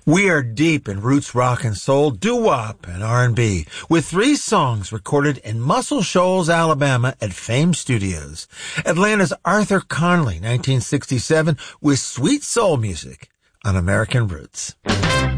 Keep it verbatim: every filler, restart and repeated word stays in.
We are deep in roots rock and soul, doo-wop and R and B, with three songs recorded in Muscle Shoals, Alabama at Fame Studios. Atlanta's Arthur Conley, nineteen sixty-seven, with sweet soul music on American Roots.